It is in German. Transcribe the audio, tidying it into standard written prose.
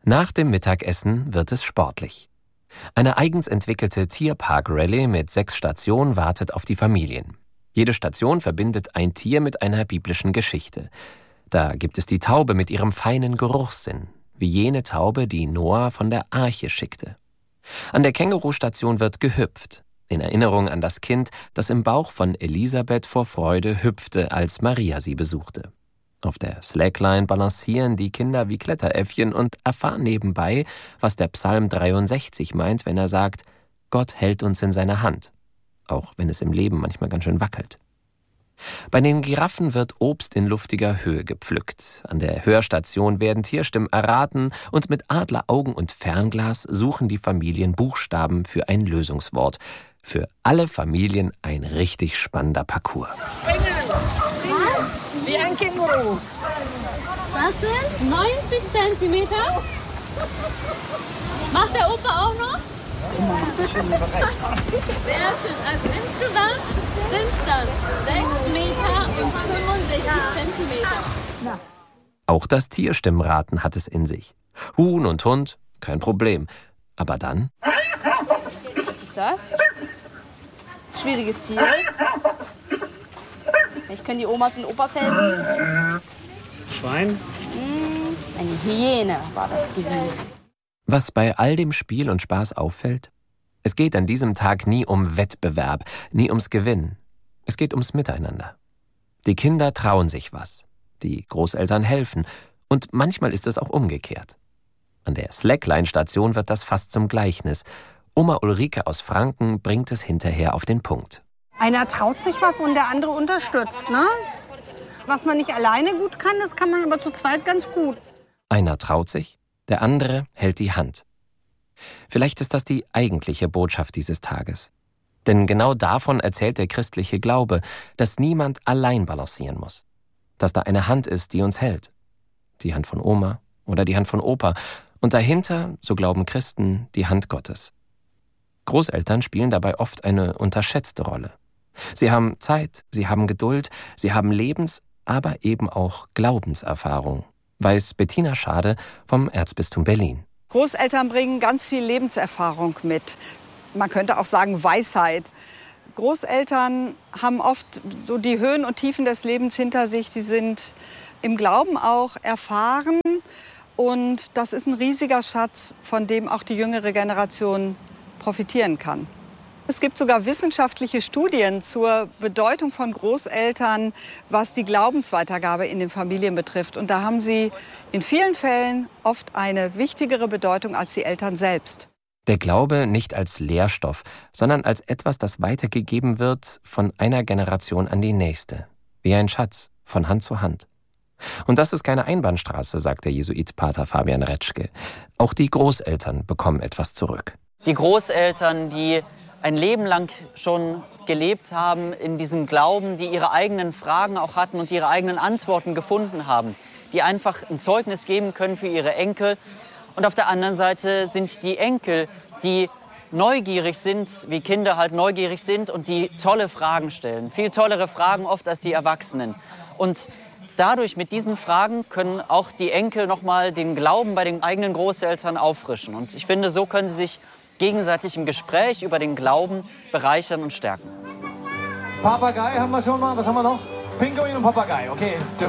Nach dem Mittagessen wird es sportlich. Eine eigens entwickelte Tierpark-Rallye mit 6 Stationen wartet auf die Familien. Jede Station verbindet ein Tier mit einer biblischen Geschichte. Da gibt es die Taube mit ihrem feinen Geruchssinn, wie jene Taube, die Noah von der Arche schickte. An der Kängurustation wird gehüpft, in Erinnerung an das Kind, das im Bauch von Elisabeth vor Freude hüpfte, als Maria sie besuchte. Auf der Slackline balancieren die Kinder wie Kletteräffchen und erfahren nebenbei, was der Psalm 63 meint, wenn er sagt, Gott hält uns in seiner Hand, auch wenn es im Leben manchmal ganz schön wackelt. Bei den Giraffen wird Obst in luftiger Höhe gepflückt. An der Hörstation werden Tierstimmen erraten und mit Adleraugen und Fernglas suchen die Familien Buchstaben für ein Lösungswort. Für alle Familien ein richtig spannender Parcours. Wie ein Känguru. Das sind 90 Zentimeter. Macht der Opa auch noch? Sehr schön. Also insgesamt sind es dann 6 Meter und 65 Zentimeter. Auch das Tierstimmenraten hat es in sich. Huhn und Hund, kein Problem. Aber dann? Was ist das? Schwieriges Tier. Ich kann die Omas und Opas helfen. Schwein? Eine Hyäne war das gewesen. Was bei all dem Spiel und Spaß auffällt? Es geht an diesem Tag nie um Wettbewerb, nie ums Gewinnen. Es geht ums Miteinander. Die Kinder trauen sich was. Die Großeltern helfen. Und manchmal ist es auch umgekehrt. An der Slackline-Station wird das fast zum Gleichnis. Oma Ulrike aus Franken bringt es hinterher auf den Punkt. Einer traut sich was und der andere unterstützt, ne? Was man nicht alleine gut kann, das kann man aber zu zweit ganz gut. Einer traut sich, der andere hält die Hand. Vielleicht ist das die eigentliche Botschaft dieses Tages. Denn genau davon erzählt der christliche Glaube, dass niemand allein balancieren muss. Dass da eine Hand ist, die uns hält. Die Hand von Oma oder die Hand von Opa. Und dahinter, so glauben Christen, die Hand Gottes. Großeltern spielen dabei oft eine unterschätzte Rolle. Sie haben Zeit, sie haben Geduld, sie haben Lebens-, aber eben auch Glaubenserfahrung, weiß Bettina Schade vom Erzbistum Berlin. Großeltern bringen ganz viel Lebenserfahrung mit. Man könnte auch sagen Weisheit. Großeltern haben oft so die Höhen und Tiefen des Lebens hinter sich. Die sind im Glauben auch erfahren. Und das ist ein riesiger Schatz, von dem auch die jüngere Generation profitieren kann. Es gibt sogar wissenschaftliche Studien zur Bedeutung von Großeltern, was die Glaubensweitergabe in den Familien betrifft. Und da haben sie in vielen Fällen oft eine wichtigere Bedeutung als die Eltern selbst. Der Glaube nicht als Lehrstoff, sondern als etwas, das weitergegeben wird von einer Generation an die nächste. Wie ein Schatz, von Hand zu Hand. Und das ist keine Einbahnstraße, sagt der Jesuit Pater Fabian Retschke. Auch die Großeltern bekommen etwas zurück. Die Großeltern, die ein Leben lang schon gelebt haben in diesem Glauben, die ihre eigenen Fragen auch hatten und ihre eigenen Antworten gefunden haben, die einfach ein Zeugnis geben können für ihre Enkel. Und auf der anderen Seite sind die Enkel, die neugierig sind, wie Kinder halt neugierig sind und die tolle Fragen stellen. Viel tollere Fragen oft als die Erwachsenen. Und dadurch, mit diesen Fragen, können auch die Enkel nochmal den Glauben bei den eigenen Großeltern auffrischen. Und ich finde, so können sie sich gegenseitig im Gespräch über den Glauben bereichern und stärken. Papagei haben wir schon mal. Was haben wir noch? Pinguin und Papagei. Okay.